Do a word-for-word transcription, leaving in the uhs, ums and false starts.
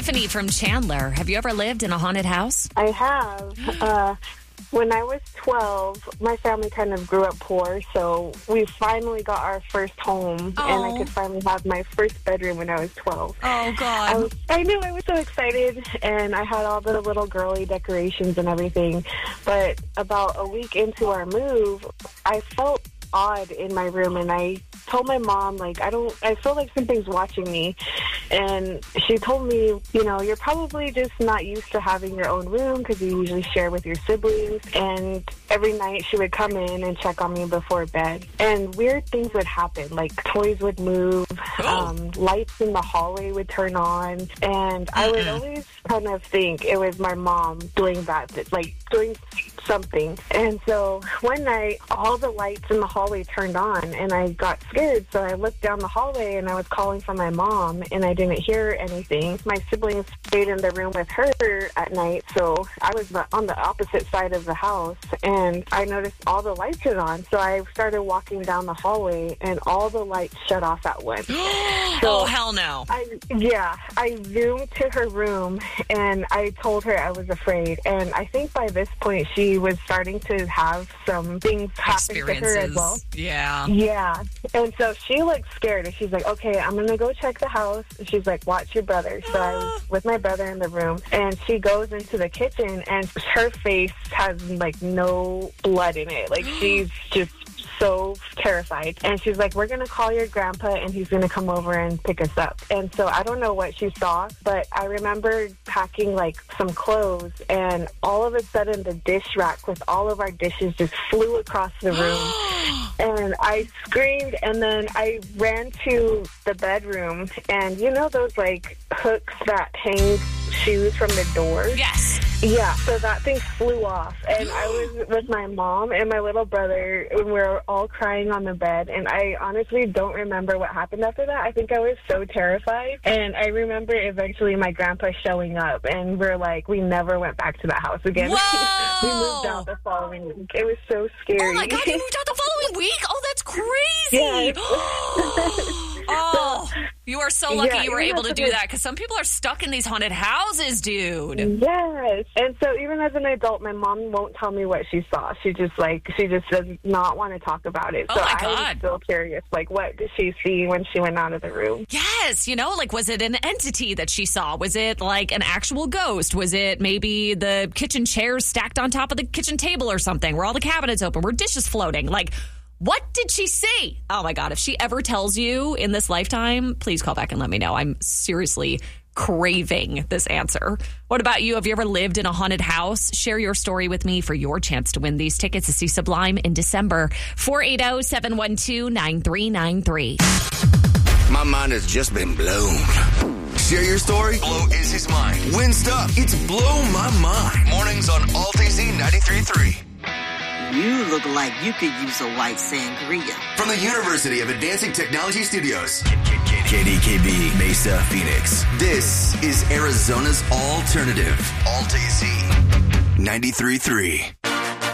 Tiffany from Chandler. Have you ever lived in a haunted house? I have. Uh, when I was twelve, my family kind of grew up poor, so we finally got our first home, Oh. and I could finally have my first bedroom when I was twelve. Oh, God. I, was, I knew I was so excited, and I had all the little girly decorations and everything, but about a week into our move, I felt odd in my room, and I told my mom, like, I don't, I feel like something's watching me, and she told me, you know, you're probably just not used to having your own room because you usually share with your siblings, and every night she would come in and check on me before bed, and weird things would happen, like toys would move, um, lights in the hallway would turn on, and I would always kind of think it was my mom doing that, like doing something. And so one night, all the lights in the hallway turned on, and I got scared, so I looked down the hallway, and I was calling for my mom, and I didn't hear anything. My siblings stayed in the room with her at night, so I was on the opposite side of the house, and I noticed all the lights are on, so I started walking down the hallway, and all the lights shut off at once. So oh, hell no. I, yeah, I zoomed to her room, and I told her I was afraid, and I think by this point, she was starting to have some things happen to her as well. Yeah. Yeah. And so she looked scared, and she's like, okay, I'm going to go check the house. And she's like, watch your brother. So I was with my brother in the room, and she goes into the kitchen, and her face has, like, no blood in it. Like, she's just so terrified. And she's like, we're going to call your grandpa, and he's going to come over and pick us up. And so I don't know what she saw, but I remember packing, like, some clothes, and all of a sudden the dish rack with all of our dishes just flew across the room. And I screamed, and then I ran to the bedroom, and you know those, like, hooks that hang shoes from the doors? Yes. Yeah, so that thing flew off, and I was with my mom and my little brother, and we were all crying on the bed, and I honestly don't remember what happened after that. I think I was so terrified, and I remember eventually my grandpa showing up, and we're like, we never went back to that house again. Whoa! We moved out the following week. It was so scary. Oh, my God, you moved out the following week? Oh, that's crazy. Yes. Oh, you are so lucky Yeah, you were even able to as do a- that, because some people are stuck in these haunted houses, dude. Yes. And so even as an adult, my mom won't tell me what she saw. She just, like, she just does not want to talk about it. Oh, so my I was God. still curious, like, what did she see when she went out of the room? Yes, you know, like, was it an entity that she saw? Was it like an actual ghost? Was it maybe the kitchen chairs stacked on top of the kitchen table or something, where all the cabinets open, where dishes floating? Like, what did she see? Oh, my God. If she ever tells you in this lifetime, please call back and let me know. I'm seriously craving this answer. What about you? Have you ever lived in a haunted house? Share your story with me for your chance to win these tickets to see Sublime in December. four eight zero, seven one two, nine three nine three. My mind has just been blown. Share your story. Blow is his mind. Win stuff. It's Blow My Mind. Mornings on Alt A Z ninety-three point three. You look like you could use a white sangria. From the University of Advancing Technology Studios. K D K B, Mesa, Phoenix. This is Arizona's alternative. Alt A Z ninety-three point three.